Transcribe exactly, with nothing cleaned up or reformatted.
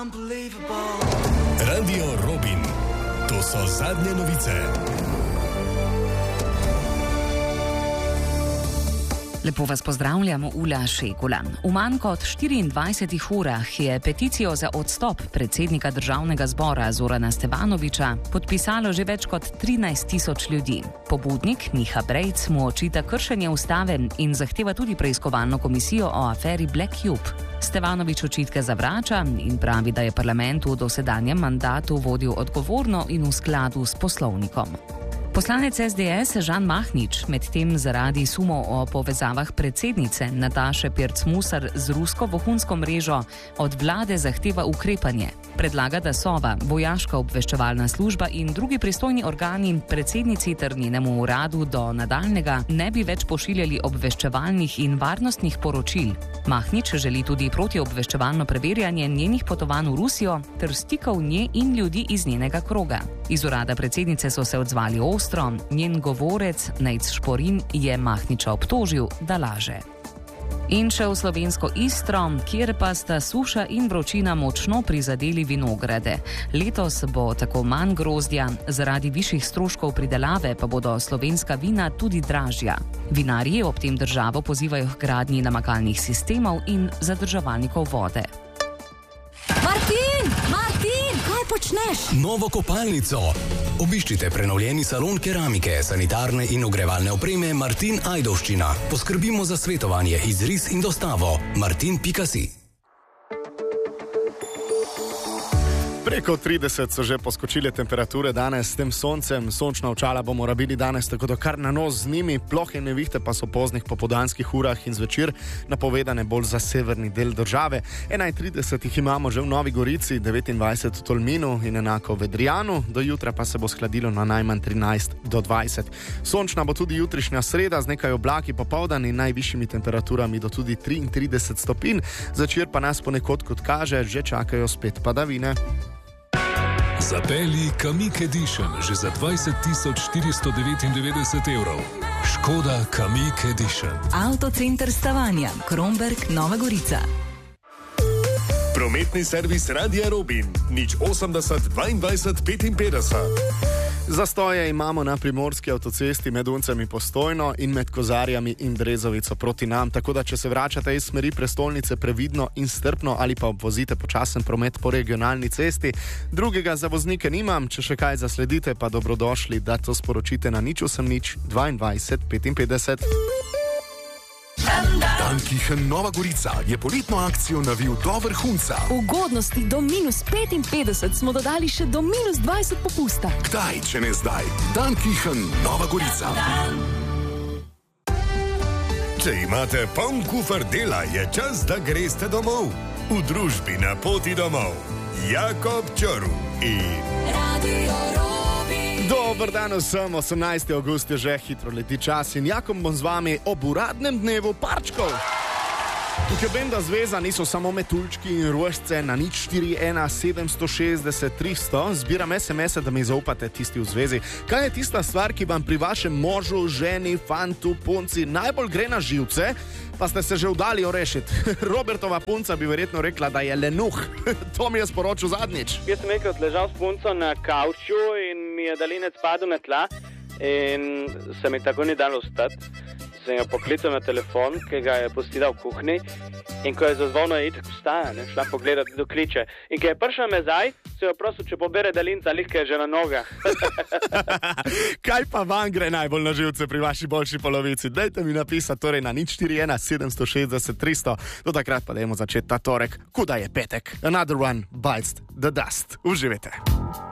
Radio Robin. To so zadnje novice. Lepo vas pozdravljam, Ula Šekula. V manj kot štiriindvajsetih urah je peticijo za odstop predsednika Državnega zbora Zorana Stevanovića podpisalo že več kot trinajst tisoč ljudi. Pobudnik Miha Brejc mu očita kršenje ustave in zahteva tudi preiskovalno komisijo o aferi Black Cube. Stevanović očitke zavrača in pravi, da je parlament v dosedanjem mandatu vodil odgovorno in v skladu s poslovnikom. Poslanec es de es Žan Mahnič medtem zaradi sumov o povezavah predsednice Nataše Pirc Musar z rusko vohunsko mrežo od vlade zahteva ukrepanje. Predlaga, da Sova, vojaška obveščevalna služba in drugi pristojni organi predsednici ter njenemu uradu do nadaljnega ne bi več pošiljali obveščevalnih in varnostnih poročil. Mahnič želi tudi protiobveščevalno preverjanje njenih potovanj v Rusijo ter stikov nje in ljudi iz njenega kroga. Iz urada predsednice so se odzvali ostro, njen govorec Nejc Šporin je Mahniča obtožil, da laže. In še v slovensko Istro, kjer pa sta suša in vročina močno prizadeli vinograde. Letos bo tako manj grozdja, zaradi višjih stroškov pridelave pa bodo slovenska vina tudi dražja. Vinarji ob tem državo pozivajo k gradnji namakalnih sistemov in zadrževalnikov vode. Martin! Martin! Kaj počneš? Novo kopalnico. Obiščite prenovljeni salon keramike, sanitarne in ogrevalne opreme Martin Ajdovščina. Poskrbimo za svetovanje, izris in dostavo. martin pika si. Preko trideset so že poskočile temperature danes s tem soncem. Sončna očala bomo rabili danes, tako da kar na nos z njimi. Plohe nevihte pa so poznih popoldanskih urah in zvečer napovedane bolj za severni del države. enaintrideset jih imamo že v Novi Gorici, devetindvajset v Tolminu in enako v Vedrijanu. Do jutra pa se bo skladilo na najmanj trinajst do dvajset. Sončna bo tudi jutrišnja sreda z nekaj oblaki popoldan in najvišjimi temperaturami do tudi triintrideset stopinj. Zvečer pa nas ponekod, kot kaže, že čakajo spet padavine. Zapelji Kamiq Edition že za dvajset tisoč štiristo devetindevetdeset evrov. Škoda Kamiq Edition. Avtocenter Stavanja, Kromberk, Nova Gorica. Prometni servis Radia Robin. nič osemdeset dvaindvajset petinpetdeset. Zastoje imamo na primorski avtocesti med Uncem in Postojno in med Kozarjami in Brezovico proti nam, tako da če se vračate iz smeri prestolnice previdno in strpno ali pa obvozite počasen promet po regionalni cesti. Drugega za voznike nimam, če še kaj zasledite, pa dobrodošli, da to sporočite na nič osem nič dvaindvajset petinpetdeset. Dankichen Nova Gorica je poletno akcijo navil do vrhunca. Ugodnosti do minus petinpetdeset smo dodali še do minus dvajset popusta. Kdaj, če ne zdaj? Dankichen Nova Gorica. Če imate poln kufer dela, je čas, da greste domov. V družbi Na poti domov. Jakob Čorv in Radio Robin. Dober dan vsem, osemnajsti avgust je že, hitro leti čas in Jakob bom z vami ob uradnem dnevu parčkov. Benda zveza niso samo metuljčki in rožce na nič štiri ena sedemsto šestdeset tristo. Zbiram es em ese, da mi zaupate tisti v zvezi. Kaj je tista stvar, ki vam pri vašem možu, ženi, fantu, punci najbolj gre na živce, pa ste se že vdali orešiti? Robertova punca bi verjetno rekla, da je lenuh. To mi je sporočil zadnjič. Jaz sem enkrat ležal s punco na kavču in mi je dalinec padel na tla in se mi tako ni dalo vstati. Sem jo poklical na telefon, ki ga je pustila v kuhinji, in ko je zazvonil, je itak vstaja, ne, šla pogledati, kdo kliče. In ko je prišla nazaj, se jo prosil, če pobere dalinca, lih, ki je že na nogah. Kaj pa vam gre najbolj na živce pri vaši boljši polovici? Dajte mi napisati torej na nič štiri ena sedemsto šestdeset tristo. Do takrat pa dajmo začeti ta torek, kuda je petek. Another one bites the dust. Uživajte.